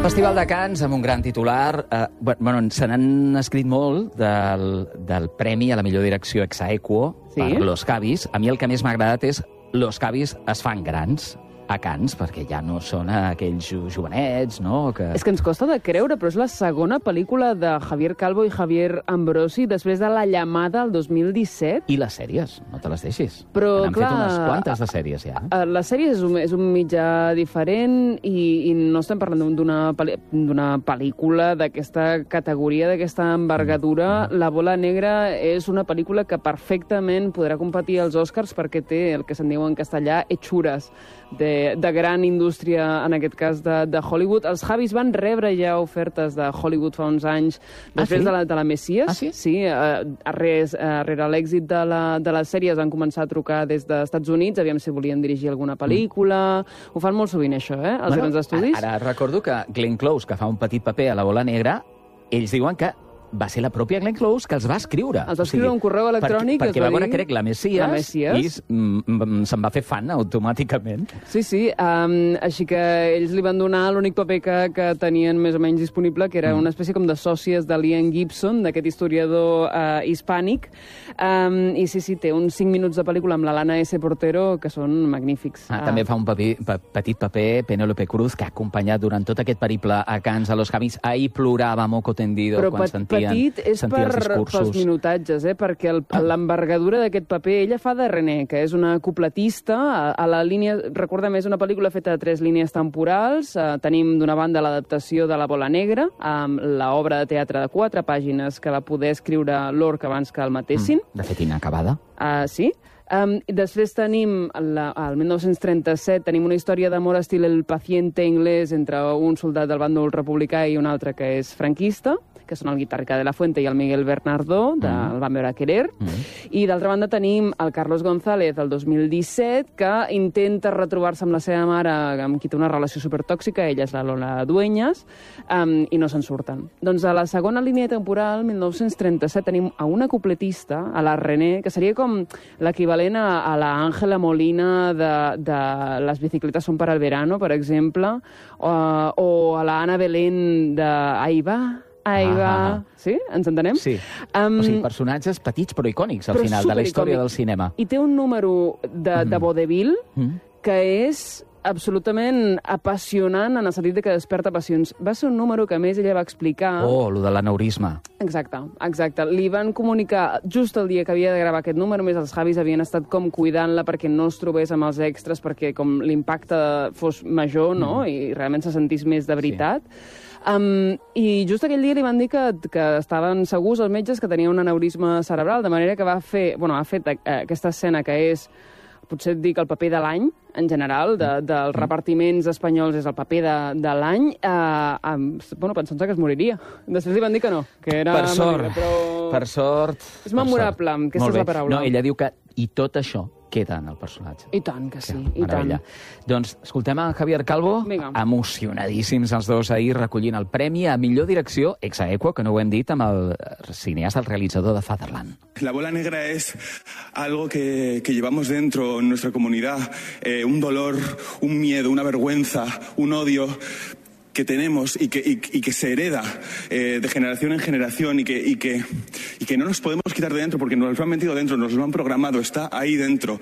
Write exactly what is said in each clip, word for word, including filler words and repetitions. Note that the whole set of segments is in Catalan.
Festival de Cannes, amb un gran titular. Eh, bueno, se n'han escrit molt del, del premi a la millor direcció ex aequo Sí? per Los Cabis. A mi el que més m'ha agradat és Los Cabis es fan grans a Cannes, perquè ja no són aquells jo- jovenets, no? Que... És que ens costa de creure, però és la segona pel·lícula de Javier Calvo i Javier Ambrosi després de La llamada el dos mil disset. I les sèries, no te les deixis. Però, N'han clar, fet unes quantes de sèries, ja. Eh, La sèrie és un, és un mitjà diferent i, i no estem parlant d'una pel·li- d'una pel·lícula d'aquesta categoria, d'aquesta envergadura. La bola negra és una pel·lícula que perfectament podrà competir als Oscars perquè té el que se'n diu en castellà hechures de, de gran indústria, en aquest cas de, de Hollywood. Els Javis van rebre ja ofertes de Hollywood fa uns anys després sí? de, la, de la Messias. Ah, sí? Sí, eh, arres, eh, rere l'èxit de, la, de les sèries han començat a trucar des dels Estats Units, aviam si volien dirigir alguna pel·lícula. Mm. Ho fan molt sovint, això, eh? Els grans estudis. Ara recordo que Glenn Close, que fa un petit paper a la bola negra, ells diuen que va ser la pròpia Glenn Close que els va escriure. Els va escriure un correu electrònic Perquè, i els perquè va va veure, dir- crec, la Messias, La Messias. i mm, mm, se'n va fer fan automàticament. Sí, sí, um, així que ells li van donar l'únic paper que, que tenien més o menys disponible, que era Mm. una espècie com de sòcies de Liam Gibson, d'aquest historiador uh, hispànic, um, i sí, sí, té uns cinc minuts de pel·lícula amb la Lana S. Portero que són magnífics. Ah, també fa un paper, pa, petit paper Penélope Cruz, que ha acompanyat durant tot aquest periple a Cannes, a Los Javis. Ahir plorava moco tendido Però quan pe- sentien, petit és sentia per, els pels discursos. minutatges, eh? Perquè el- l'envergadura d'aquest paper, ella fa de René, que és una cupletista, a, a la línia, recordem, és una pel·lícula feta de tres línies temporals, eh, tenim d'una banda l'adaptació de La bola negra, amb l'obra de teatre de quatre pàgines que va poder escriure Lorca abans que el matessin. Mm, de fet, inacabada. Uh, sí. Um, i després tenim, la, al mil nou-cents trenta-set, tenim una història d'amor estil El paciente inglès entre un soldat del bàndol republicà i un altre que és franquista, que són el Guitarca de la Fuente i el Miguel Bernardó, de Mm. El van veure a querer. Mm. I d'altra banda tenim el Carlos González del dos mil disset, que intenta retrobar-se amb la seva mare, amb qui té una relació supertòxica, ella és la Lola Dueñas, um, i no se'n surten. Doncs a la segona línia temporal, mil nou-cents trenta-set, tenim a una cupletista, a la René, que seria com l'equivalent a, a la Ángela Molina de, de Les bicicletes són per al verano, per exemple, o, o a la Ana Belén de Ahí va, ahí Ah, va... ah, ah. Sí? Ens entenem? Sí. Um, O sigui, personatges petits però icònics, al però final, de la història supericòmic. del cinema. I té un número de, de vodevil Mm. que és absolutament apassionant en el sentit de que desperta passions. Va ser un número que, a més, ella va explicar... Oh, lo de l'aneurisma. Exacte, exacte. Li van comunicar just el dia que havia de gravar aquest número, a més els Javis havien estat com cuidant-la perquè no es trobés amb els extras, perquè com l'impacte fos major, no?, mm. i realment se sentís més de veritat. Sí. Um, I just aquell dia li van dir que, que estaven segurs els metges que tenia un aneurisma cerebral, de manera que va fer, bueno, ha fet eh, aquesta escena que és, potser et dic, el paper de l'any, en general, de, dels repartiments espanyols és el paper de, de l'any, eh, eh, bueno, pensant-se que es moriria. Després li van dir que no, que era... Per sort, maligre, però... per sort... És memorable, per sort. aquesta Molt és la bé. paraula. No, ella diu que i tot això queda en el personatge. I tant que sí, Que i tant. meravella. Doncs escoltem a Javier Calvo, Vinga. emocionadíssims els dos ahir recollint el premi a millor direcció ex aequo, que no ho hem dit, amb el cineasta, el realitzador de Fatherland. La bola negra es algo que, que llevamos dentro en nuestra comunidad, eh, un dolor, un miedo, una vergüenza, un odio que tenemos y que, y, y que se hereda eh, de generación en generación y que, y, que, y que no nos podemos quitar de dentro porque nos lo han metido dentro, nos lo han programado, está ahí dentro.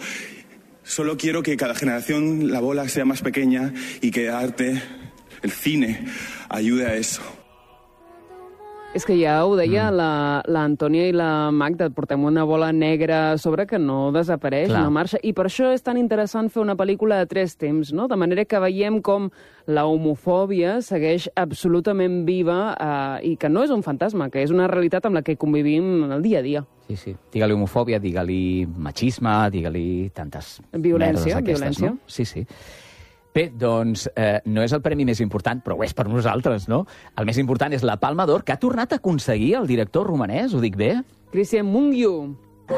Solo quiero que cada generación la bola sea más pequeña y que el arte, el cine, ayude a eso. És que ja ho deia mm. la, la Antònia i la Magda, portem una bola negra a sobre que no desapareix, Clar. no marxa, i per això és tan interessant fer una pel·lícula de tres temps, no? De manera que veiem com la homofòbia segueix absolutament viva eh, i que no és un fantasma, que és una realitat amb la que convivim el dia a dia. Sí, sí. Digue-li homofòbia, digue-li machisme, digue-li tantes Violència, merdes aquestes, violència. no? Sí, sí. Bé, doncs, eh, no és el premi més important, però ho és per nosaltres, no? El més important és la Palma d'Or, que ha tornat a aconseguir el director romanès, ho dic bé? Christian Mungiu.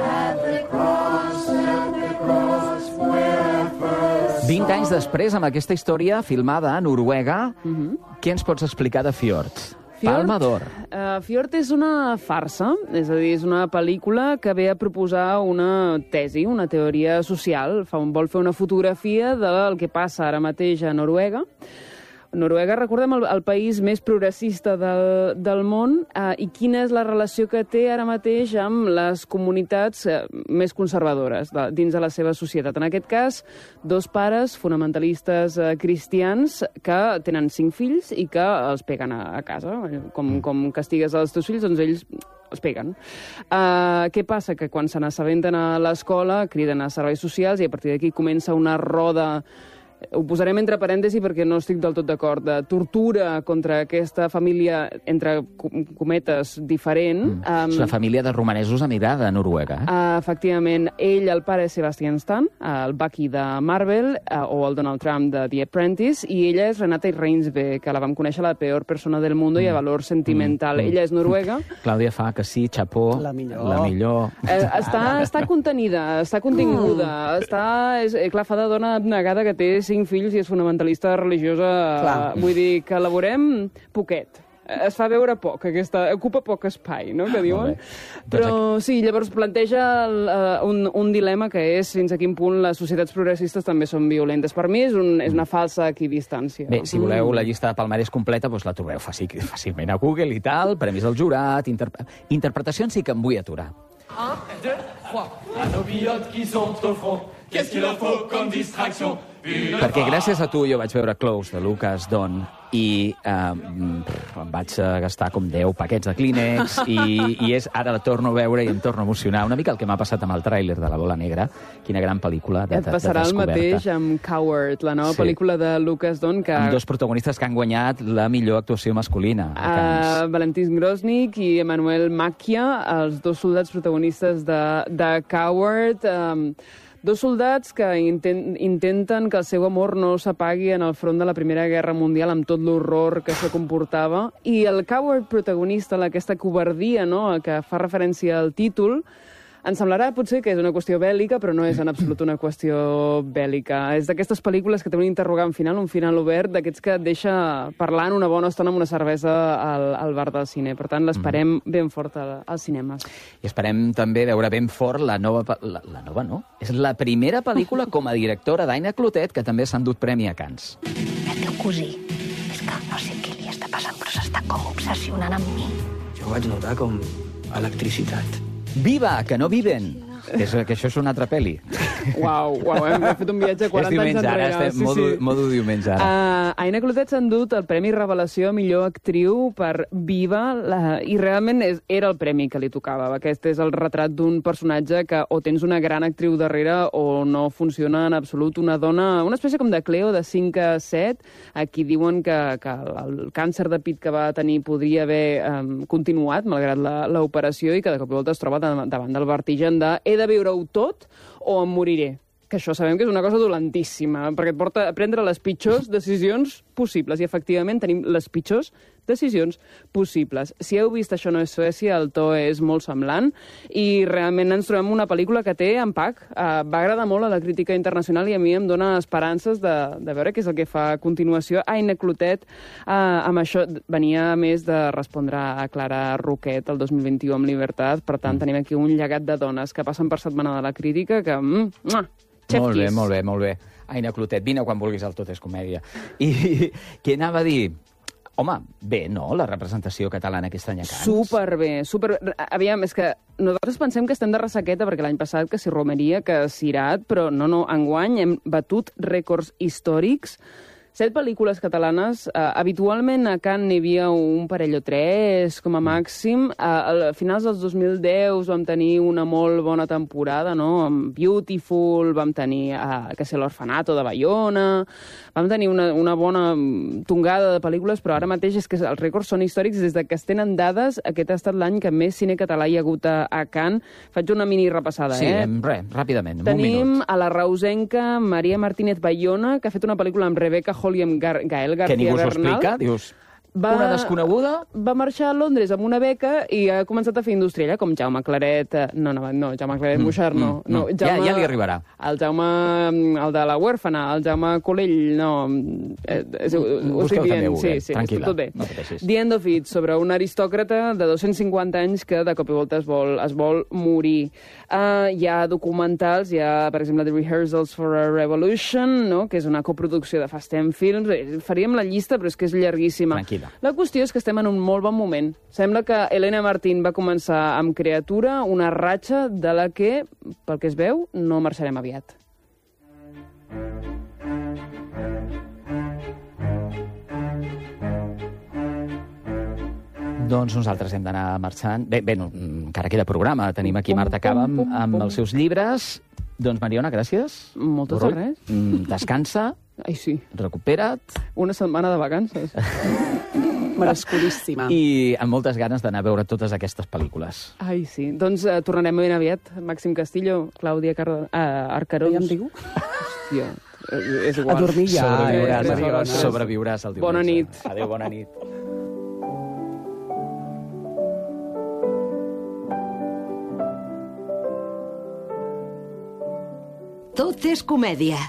vint anys després, amb aquesta història filmada a Noruega, mm-hmm. què ens pots explicar de Fjord? Palma d'Or. Uh, Fjord és una farsa, és a dir, és una pel·lícula que ve a proposar una tesi, una teoria social. Fa, vol fer una fotografia del que passa ara mateix a Noruega, Noruega, recordem, el, el país més progressista del, del món, eh, i quina és la relació que té ara mateix amb les comunitats eh, més conservadores de, dins de la seva societat. En aquest cas, dos pares fonamentalistes eh, cristians que tenen cinc fills i que els peguen a, a casa. Com, com castigues els teus fills, doncs ells els peguen. Uh, què passa? Que quan se n'assabenten a l'escola, criden a serveis socials i a partir d'aquí comença una roda, ho posarem entre parèntesi perquè no estic del tot d'acord, de tortura contra aquesta família, entre cometes, diferent. Mm. Um, és una família de romanesos emigrada a Noruega. Eh? Uh, efectivament, ell, el pare és Sebastian Stan, uh, el Bucky de Marvel, uh, o el Donald Trump de The Apprentice, i ella és Renate Reinsve, que la vam conèixer la peor persona del món mm. i a valor sentimental. Mm. Ella és noruega. Clàudia fa que sí, xapó. La millor. La millor. Uh, està, està contenida, està continguda, mm. està, és, eh, clar, fa de dona abnegada que té cinc fills i és fonamentalista religiosa. Clar. Vull dir que elaborem poquet. Es fa veure poc, aquesta, ocupa poc espai, no?, que diuen. Però sí, llavors planteja el, uh, un, un dilema que és fins a quin punt les societats progressistes també són violentes. Per mi és, un, és una falsa equidistància. Bé, si voleu la llista de palmarès completa, doncs la trobeu fàcil, fàcilment a Google i tal, premis del jurat, interp interpretacions sí que em vull aturar. Un, deux, trois. À nos pilotes qui sont au front, qu'est-ce qu'il leur faut comme distraction? Perquè gràcies a tu jo vaig veure Close, de Lucas Don, i eh, em vaig gastar com deu paquets de Kleenex, i, i és, ara la torno a veure i em torno a emocionar. Una mica el que m'ha passat amb el tràiler de La bola negra. Quina gran pel·lícula de, de, de descoberta. Et passarà el mateix amb Coward, la nova sí. pel·lícula de Lucas Don. Que... Amb dos protagonistes que han guanyat la millor actuació masculina. Uh, Valentín Grosnik i Emmanuel Macchia, els dos soldats protagonistes de, de Coward. Um, Dos soldats que intent, intenten que el seu amor no s'apagui en el front de la Primera Guerra Mundial amb tot l'horror que això comportava. I el Coward protagonista, aquesta covardia, no?, que fa referència al títol, ens semblarà potser que és una qüestió bèl·lica, però no és en absolut una qüestió bèl·lica. És d'aquestes pel·lícules que té un interrogant final, un final obert, d'aquests que et deixa parlant una bona estona amb una cervesa al, al bar del cine. Per tant, l'esperem mm. ben fort al, als cinemes. I esperem també veure ben fort la nova... La, la nova, no? És la primera pel·lícula com a directora d'Aina Clotet, que també s'ha endut premi a Cannes. El teu cosí, és que no sé què li està passant, però s'està com obsessionant amb mi. Jo vaig notar com electricitat. Viva, que no viven! Que, és, que això és una altra pel·li. Uau, uau, hem fet un viatge quaranta anys enrere. Ara, estem modo, sí. modo diumenge ara. Uh, Aina Clotet s'ha endut el Premi Revelació a millor actriu per Viva, la, i realment és, era el premi que li tocava. Aquest és el retrat d'un personatge que o tens una gran actriu darrere o no funciona en absolut. Una dona, una espècie com de Cleo, de cinc a set, a qui diuen que, que el càncer de pit que va tenir podria haver um, continuat, malgrat l'operació, i que de cop i volta es troba davant del vertigen de he de viure-ho tot o em moriré. Que això sabem que és una cosa dolentíssima, perquè et porta a prendre les pitjors decisions possibles. I, efectivament, tenim les pitjors decisions possibles. Si heu vist Això no és Suècia, el to és molt semblant, i realment ens trobem una pel·lícula que té empac. Uh, va agradar molt a la crítica internacional i a mi em dona esperances de, de veure què és el que fa a continuació. Aina Clotet, uh, amb això, venia a més de respondre a Clara Roquet el dos mil vint-i-u amb Libertat. Per tant, tenim aquí un llegat de dones que passen per Setmana de la Crítica que... Mm, mm, molt bé, molt bé, molt bé. Aina Clotet, vine quan vulguis al Tot és Comèdia. I què anava a dir? Home, bé, no?, la representació catalana aquest any a Cannes. Superbé, superbé. Aviam, és que nosaltres pensem que estem de ressaqueta perquè l'any passat que si Romeria, que Cirat, però no, no, enguany hem batut rècords històrics. Set pel·lícules catalanes. Uh, habitualment a Cannes n'hi havia un parell o tres, com a màxim. Uh, a finals dels dos mil deu vam tenir una molt bona temporada, no?, amb Beautiful, vam tenir, uh, que sé, l'Orfanato de Baiona, vam tenir una, una bona tongada de pel·lícules, però ara mateix és que els rècords són històrics. Des de que es tenen dades, aquest ha estat l'any que més cine català hi ha hagut a, a Cannes. Faig una mini repassada, sí, eh? Sí, res, ràpidament, en Tenim un minut. a la reusenca Maria Martínez Bayona, que ha fet una pel·lícula amb Rebecca Hall i amb Gar Gael García que ningú s'ho Bernal. explica, dius... Va, una desconeguda... Va marxar a Londres amb una beca i ha començat a fer indústria, allà, com Jaume Claret... eh, No, no, no Jaume Claret Mm, Moixart, no. mm, no no. Jaume, Ja- ja li arribarà. El Jaume, el de la huèrfana, el Jaume Colell, no... Eh, és, ho, ho estic Busca-ho també, dient, Google. sí, sí, Tranquil·la, tot bé. no pateixis. The End of It, sobre un aristòcrata de dos-cents cinquanta anys que de cop i volta es vol, es vol morir. Uh, hi ha documentals, hi ha, per exemple, The Rehearsals for a Revolution, no? Que és una coproducció de Fast Ten Films. Eh, Faríem la llista, però és que és llarguíssima. Tranquil·la. La qüestió és que estem en un molt bon moment. Sembla que Elena Martín va començar amb Criatura, una ratxa de la que, pel que es veu, no marxarem aviat. Doncs nosaltres hem d'anar marxant. Bé, bé no, encara queda programa. Tenim aquí Marta Cava amb, amb els seus llibres. Doncs, Mariona, gràcies. Moltes de res. Mm, Descansa, Ai, sí. recupera't Una setmana de vacances. Merescudíssima. i amb moltes ganes d'anar a veure totes aquestes pel·lícules. Ai, sí. Doncs eh, tornarem ben aviat. Màxim Castillo, Clàudia Car uh, Arcarons. Ja em diu? Hòstia, eh, és igual. A dormir ja. Sobreviuràs, eh, Mariona, eh, sobreviuràs el diumenge. Bona nit. Adéu, bona nit. Tot és comèdia.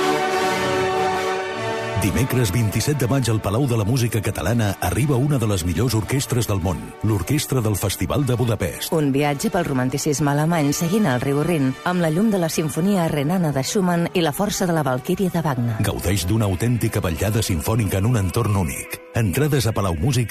Dimecres vint-i-set de maig al Palau de la Música Catalana arriba una de les millors orquestres del món, l'Orquestra del Festival de Budapest. Un viatge pel romanticisme alemany seguint el riu Rin, amb la llum de la sinfonia renana de Schumann i la força de la Valquíria de Wagner. Gaudeix d'una autèntica vetllada simfònica en un entorn únic. Entrades a Palau Música